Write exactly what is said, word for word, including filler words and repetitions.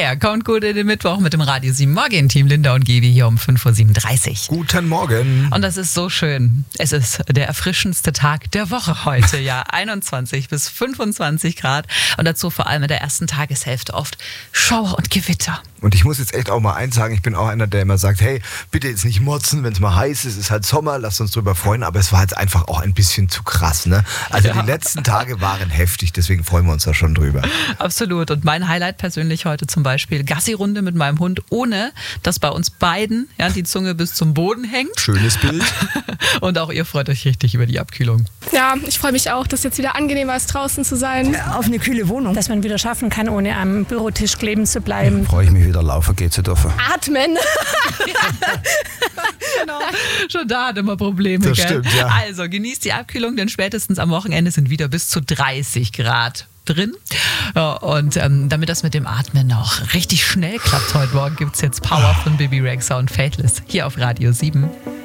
Yeah, kommt gut in den Mittwoch mit dem Radio sieben Morgen-Team Linda und Gevi hier um fünf Uhr siebenunddreißig. Guten Morgen. Und das ist so schön. Es ist der erfrischendste Tag der Woche heute, ja. einundzwanzig bis fünfundzwanzig Grad und dazu vor allem in der ersten Tageshälfte oft Schauer und Gewitter. Und ich muss jetzt echt auch mal eins sagen, ich bin auch einer, der immer sagt, hey, bitte jetzt nicht motzen, wenn es mal heiß ist, es ist halt Sommer, lasst uns drüber freuen, aber es war jetzt einfach auch ein bisschen zu krass, ne? Also ja. Die letzten Tage waren heftig, deswegen freuen wir uns da schon drüber. Absolut. Und mein Highlight persönlich heute zum Beispiel Gassi-Runde mit meinem Hund, ohne dass bei uns beiden ja, die Zunge bis zum Boden hängt. Schönes Bild. Und auch ihr freut euch richtig über die Abkühlung. Ja, ich freue mich auch, dass es jetzt wieder angenehmer ist, draußen zu sein. Auf eine kühle Wohnung. Dass man wieder schaffen kann, ohne am Bürotisch kleben zu bleiben. Ja, freue ich mich wieder laufen gehen zu dürfen. Atmen. Genau. Schon da hat immer Probleme. Das gell? stimmt, ja. Also genießt die Abkühlung, denn spätestens am Wochenende sind wieder bis zu dreißig Grad drin. Ja, und ähm, damit das mit dem Atmen noch richtig schnell klappt heute Morgen, gibt es jetzt Power von Bibi Rexha und Faithless hier auf Radio sieben.